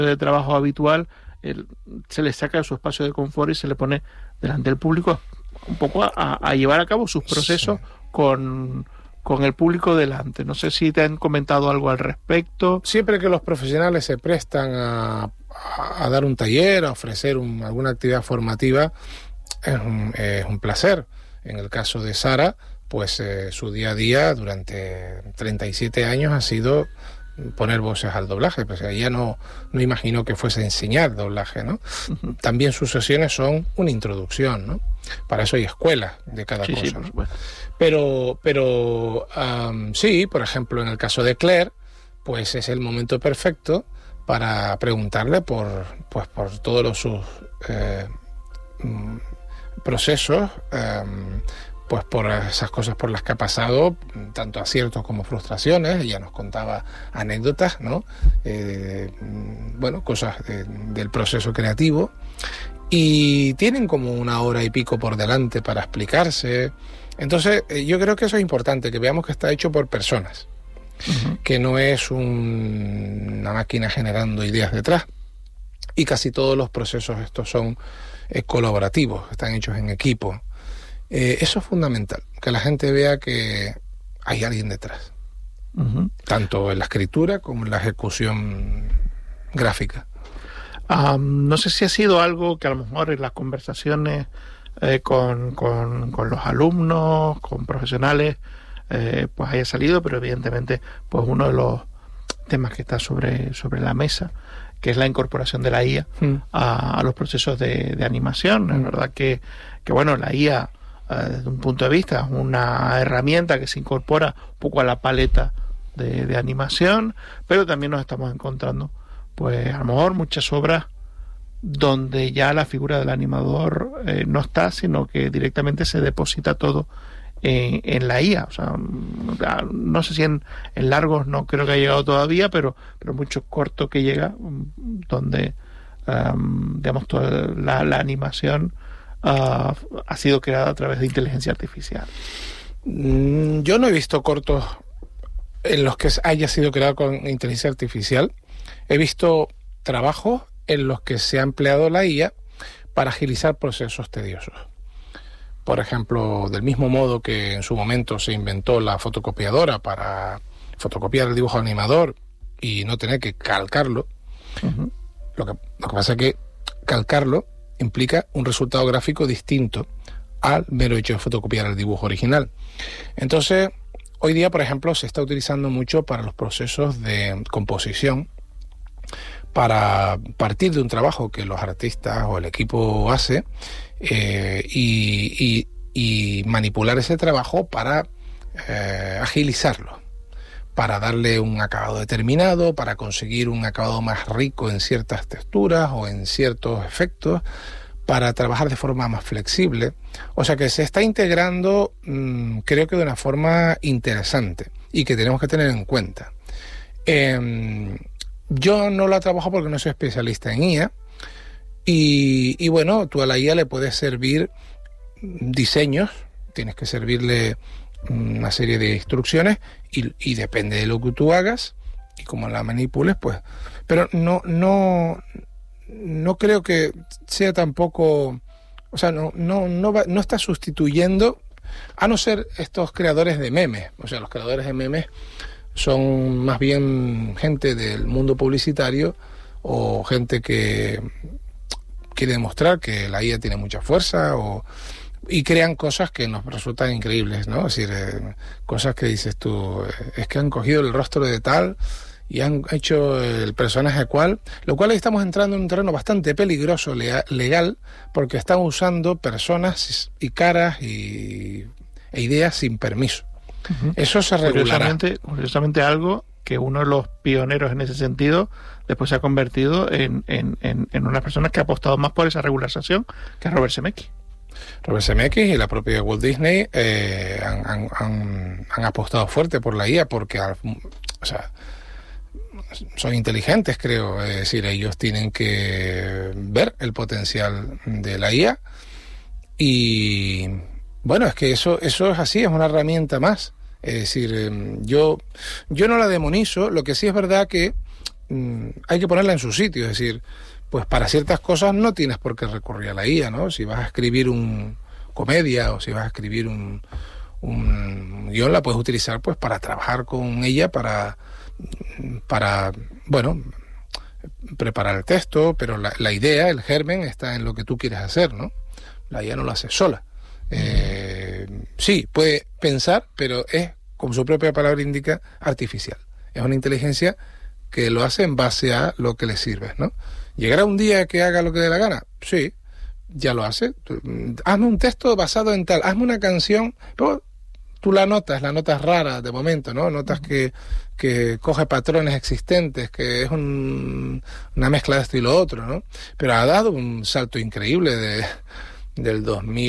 de trabajo habitual, se le saca de su espacio de confort y se le pone delante del público un poco a llevar a cabo sus procesos con el público delante. No sé si te han comentado algo al respecto. Siempre que los profesionales se prestan a dar un taller, a ofrecer alguna actividad formativa, es un placer. En el caso de Sara, pues su día a día durante 37 años ha sido poner voces al doblaje, pues ella no imaginó que fuese a enseñar doblaje, ¿no? Uh-huh. También sus sesiones son una introducción, ¿no? Para eso hay escuelas de cada cosa. Sí, por supuesto. Pero sí, por ejemplo, en el caso de Claire, pues es el momento perfecto para preguntarle por todos sus procesos, pues por esas cosas por las que ha pasado, tanto aciertos como frustraciones. Ella nos contaba anécdotas, ¿no? Cosas del proceso creativo, y tienen como 1 hora y pico por delante para explicarse. Entonces yo creo que eso es importante, que veamos que está hecho por personas, uh-huh, que no es una máquina generando ideas detrás, y casi todos los procesos estos son colaborativos, están hechos en equipo. Eso es fundamental, que la gente vea que hay alguien detrás, uh-huh, tanto en la escritura como en la ejecución gráfica. No sé si ha sido algo que a lo mejor en las conversaciones con los alumnos, con profesionales, pues haya salido, pero evidentemente pues uno de los temas que está sobre la mesa, que es la incorporación de la IA a los procesos de animación. Es verdad que bueno, la IA, desde un punto de vista, es una herramienta que se incorpora un poco a la paleta de animación, pero también nos estamos encontrando, pues a lo mejor muchas obras donde ya la figura del animador no está, sino que directamente se deposita todo en la IA. O sea, no sé si en largos no creo que ha llegado todavía, pero mucho corto que llega, donde digamos toda la animación ha sido creada a través de inteligencia artificial. Yo no he visto cortos en los que haya sido creado con inteligencia artificial. He visto trabajos en los que se ha empleado la IA para agilizar procesos tediosos. Por ejemplo, del mismo modo que en su momento se inventó la fotocopiadora para fotocopiar el dibujo animador y no tener que calcarlo, uh-huh, lo que pasa es que calcarlo implica un resultado gráfico distinto al mero hecho de fotocopiar el dibujo original. Entonces, hoy día, por ejemplo, se está utilizando mucho para los procesos de composición, para partir de un trabajo que los artistas o el equipo hace y manipular ese trabajo para agilizarlo, para darle un acabado determinado, para conseguir un acabado más rico en ciertas texturas o en ciertos efectos, para trabajar de forma más flexible. O sea que se está integrando, creo que de una forma interesante y que tenemos que tener en cuenta. Yo no la trabajo porque no soy especialista en IA y bueno, tú a la IA le puedes servir diseños, tienes que servirle una serie de instrucciones y depende de lo que tú hagas y cómo la manipules, pues. Pero no creo que sea tampoco, o sea, no está sustituyendo, a no ser estos creadores de memes. O sea, los creadores de memes son más bien gente del mundo publicitario o gente que quiere demostrar que la IA tiene mucha fuerza y crean cosas que nos resultan increíbles, ¿no? Es decir, cosas que dices tú, es que han cogido el rostro de tal y han hecho el personaje cual, lo cual ahí estamos entrando en un terreno bastante peligroso legal, porque están usando personas y caras e ideas sin permiso. Uh-huh. Eso se regulará. Curiosamente algo que uno de los pioneros en ese sentido después se ha convertido en una persona que ha apostado más por esa regulación, que es Robert Zemeckis. Robert Zemeckis y la propia Walt Disney han apostado fuerte por la IA porque, o sea, son inteligentes, creo. Es decir, ellos tienen que ver el potencial de la IA y bueno, es que eso es así, es una herramienta más. Es decir, yo no la demonizo. Lo que sí es verdad que hay que ponerla en su sitio. Es decir, pues para ciertas cosas no tienes por qué recurrir a la IA, ¿no? Si vas a escribir un comedia o si vas a escribir un guión, la puedes utilizar pues para trabajar con ella, para bueno, preparar el texto, pero la idea, el germen, está en lo que tú quieres hacer, ¿no? La IA no lo hace sola. Sí, puede pensar, pero es, como su propia palabra indica, artificial. Es una inteligencia que lo hace en base a lo que le sirve, ¿no? ¿Llegará un día que haga lo que dé la gana? Sí, ya lo hace. Hazme un texto basado en tal, hazme una canción, pero tú la notas raras de momento, ¿no? Notas que coge patrones existentes, que es una mezcla de esto y lo otro, ¿no? Pero ha dado un salto increíble del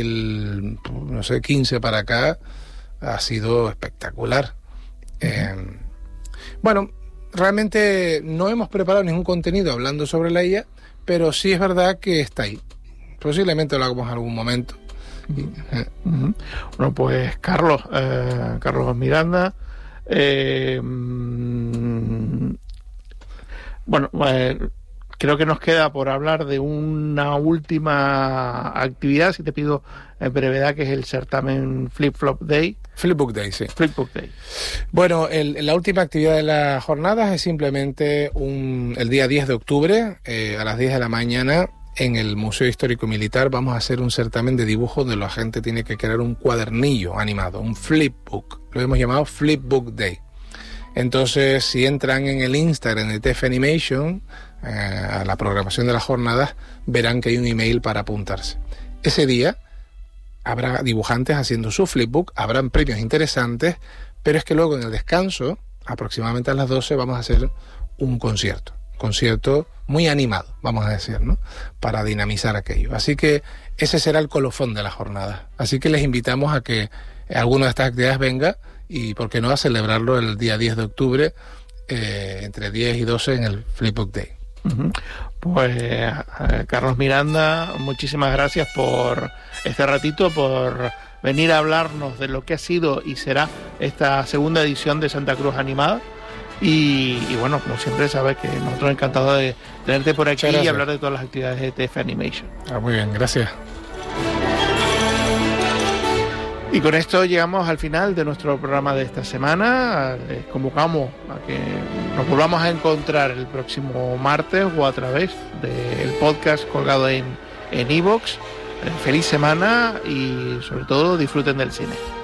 2015 para acá, ha sido espectacular. Bueno, realmente no hemos preparado ningún contenido hablando sobre la IA, pero sí es verdad que está ahí. Posiblemente lo hagamos en algún momento. Bueno, pues Carlos Miranda, creo que nos queda por hablar de una última actividad, si te pido en brevedad, que es el certamen Flipbook Day. Flipbook Day, sí. Flipbook Day. Bueno, la última actividad de las jornadas es simplemente el día 10 de octubre, a las 10 de la mañana, en el Museo Histórico Militar vamos a hacer un certamen de dibujo donde la gente tiene que crear un cuadernillo animado, un flipbook. Lo hemos llamado Flipbook Day. Entonces, si entran en el Instagram de TF Animation, a la programación de las jornadas, verán que hay un email para apuntarse. Ese día habrá dibujantes haciendo su flipbook, habrán premios interesantes, pero es que luego en el descanso, aproximadamente a las 12, vamos a hacer un concierto muy animado, vamos a decir, ¿no? Para dinamizar aquello. Así que ese será el colofón de la jornada. Así que les invitamos a que alguna de estas actividades venga y, ¿por qué no?, a celebrarlo el día 10 de octubre, entre 10 y 12 en el Flipbook Day. Pues Carlos Miranda, muchísimas gracias por este ratito, por venir a hablarnos de lo que ha sido y será esta segunda edición de Santa Cruz Animada. Y bueno, como siempre, sabes que nosotros encantados de tenerte por aquí y hablar de todas las actividades de TF Animation. Muy bien, gracias. Y con esto llegamos al final de nuestro programa de esta semana. Les convocamos a que nos volvamos a encontrar el próximo martes o a través del podcast colgado en iVoox. Feliz semana y sobre todo disfruten del cine.